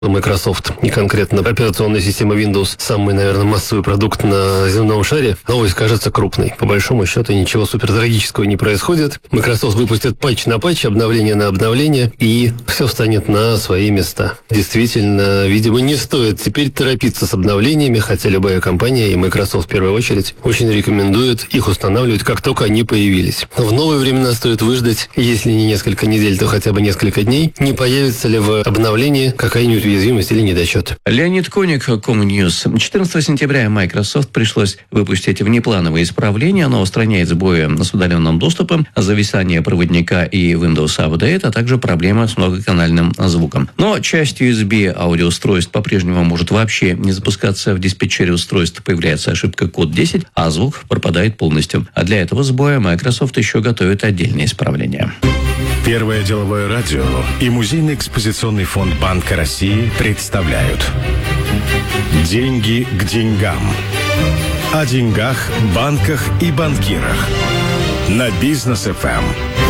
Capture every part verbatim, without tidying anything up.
Microsoft и конкретно операционная система Windows, самый, наверное, массовый продукт на земном шаре, новость кажется крупной. По большому счету ничего супертрагического не происходит. Microsoft выпустит патч на патч, обновление на обновление, и все встанет на свои места. Действительно, видимо, не стоит теперь торопиться с обновлениями, хотя любая компания, и Microsoft в первую очередь, очень рекомендует их устанавливать, как только они появились. В новые времена стоит выждать, если не несколько недель, то хотя бы несколько дней, не появится ли в обновлении какая-нибудь уязвимость или недочет. Леонид Коник, Комньюз. четырнадцатого сентября Microsoft пришлось выпустить внеплановые исправления. Оно устраняет сбои с удаленным доступом, зависание проводника и Windows Update, а также проблемы с многоканальным звуком. Но часть ю эс би аудиоустройств по-прежнему может вообще не запускаться. В диспетчере устройств появляется ошибка код десять, а звук пропадает полностью. А для этого сбоя Microsoft еще готовит отдельные исправления. Первое деловое радио и Музейный экспозиционный фонд Банка России представляют «Деньги к деньгам». О деньгах, банках и банкирах. На Бизнес эф эм.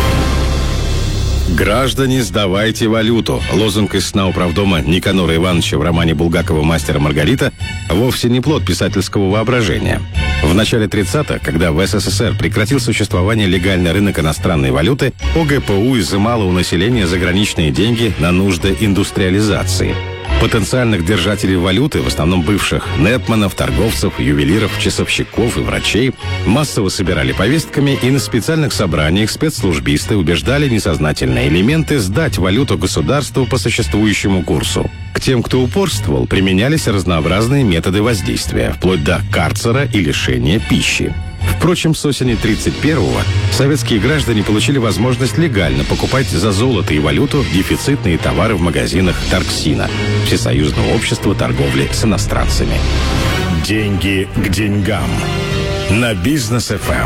«Граждане, сдавайте валюту». Лозунг из сна управдома Никанора Ивановича в романе Булгакова «Мастер и Маргарита» вовсе не плод писательского воображения. В начале тридцатых, когда в эс эс эс эр прекратил существование легальный рынок иностранной валюты, о гэ пэ у изымало у населения заграничные деньги на нужды индустриализации. Потенциальных держателей валюты, в основном бывших нэпманов, торговцев, ювелиров, часовщиков и врачей, массово собирали повестками, и на специальных собраниях спецслужбисты убеждали несознательные элементы сдать валюту государству по существующему курсу. К тем, кто упорствовал, применялись разнообразные методы воздействия, вплоть до карцера и лишения пищи. Впрочем, с осени тридцать первого советские граждане получили возможность легально покупать за золото и валюту дефицитные товары в магазинах Торксина, Всесоюзного общества торговли с иностранцами. Деньги к деньгам. На Бизнес эф эм.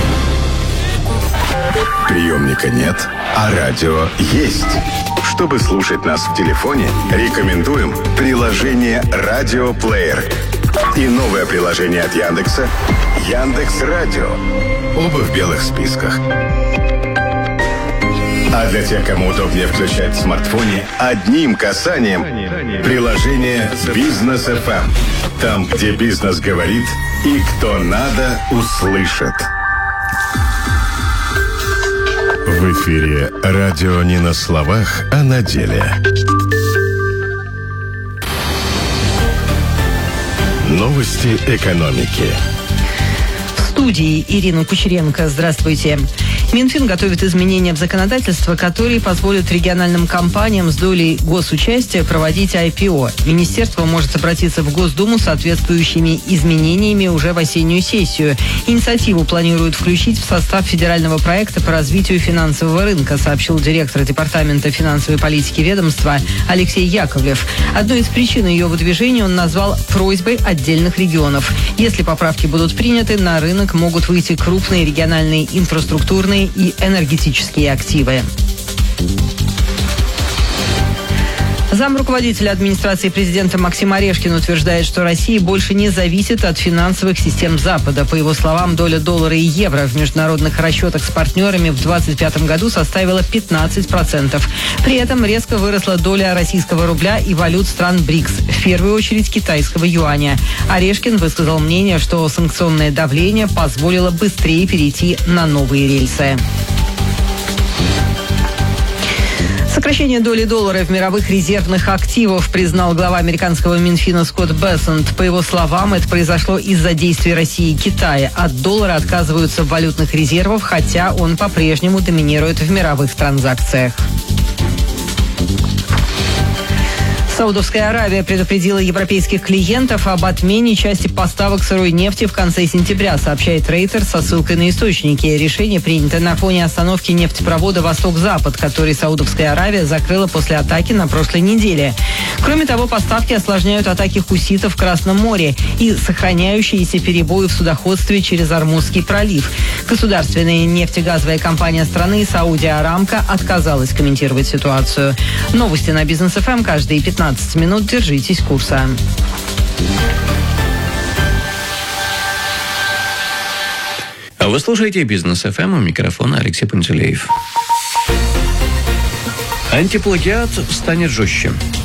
Приемника нет, а радио есть. Чтобы слушать нас в телефоне, рекомендуем приложение «Радиоплеер» и новое приложение от Яндекса «Яндекс.Радио». Оба в белых списках. А для тех, кому удобнее включать в смартфоне одним касанием приложение «Бизнес эф эм». Там, где бизнес говорит и кто надо, услышит. В эфире радио не на словах, а на деле. Новости экономики. В студии Ирина Кучеренко. Здравствуйте. Минфин готовит изменения в законодательство, которые позволят региональным компаниям с долей госучастия проводить ай пи о. Министерство может обратиться в Госдуму с соответствующими изменениями уже в осеннюю сессию. Инициативу планируют включить в состав федерального проекта по развитию финансового рынка, сообщил директор Департамента финансовой политики ведомства Алексей Яковлев. Одной из причин ее выдвижения он назвал просьбой отдельных регионов. Если поправки будут приняты, на рынок могут выйти крупные региональные инфраструктурные и энергетические активы. Зам руководителя администрации президента Максим Орешкин утверждает, что Россия больше не зависит от финансовых систем Запада. По его словам, доля доллара и евро в международных расчетах с партнерами в двадцать пятом году составила пятнадцать процентов. При этом резко выросла доля российского рубля и валют стран БРИКС, в первую очередь китайского юаня. Орешкин высказал мнение, что санкционное давление позволило быстрее перейти на новые рельсы. Сокращение доли доллара в мировых резервных активах признал глава американского Минфина Скотт Бессент. По его словам, это произошло из-за действий России и Китая. От доллара отказываются в валютных резервах, хотя он по-прежнему доминирует в мировых транзакциях. Саудовская Аравия предупредила европейских клиентов об отмене части поставок сырой нефти в конце сентября, сообщает Reuters со ссылкой на источники. Решение принято на фоне остановки нефтепровода «Восток-Запад», который Саудовская Аравия закрыла после атаки на прошлой неделе. Кроме того, поставки осложняют атаки хуситов в Красном море и сохраняющиеся перебои в судоходстве через Ормузский пролив. Государственная нефтегазовая компания страны «Сауди Арамко» отказалась комментировать ситуацию. Новости на Бизнес эф эм каждые пятнадцать минут. Держитесь курса. Вы слушаете Бизнес эф эм, у микрофона Алексей Пантелеев. Антиплагиат станет жестче.